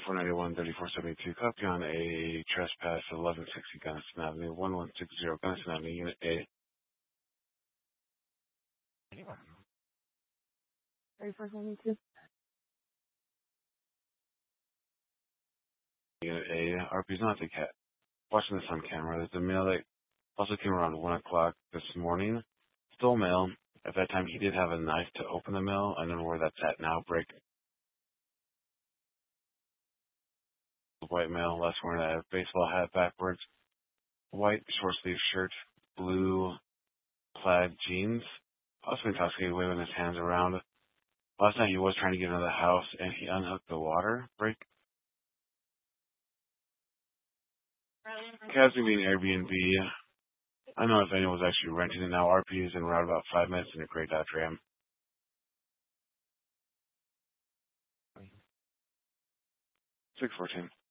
491-3472. Copy on a trespass at 1160 Gunnison Avenue, 1160 Gunnison Avenue, Unit A. 3472. Unit A. RP's not the cat. Watching this on camera. There's a male that also came around 1 o'clock this morning. Stole mail. At that time, he did have a knife to open the mail. I don't know where that's at now. Break. White male, last wearing a baseball hat backwards. White short sleeve shirt. Blue plaid jeans. Possibly intoxicated, waving his hands around. Last night he was trying to get into the house and he unhooked the water break. Casby being Airbnb. I don't know if anyone was actually renting it now. RP is in route about 5 minutes in a gray Dodge Ram. 614.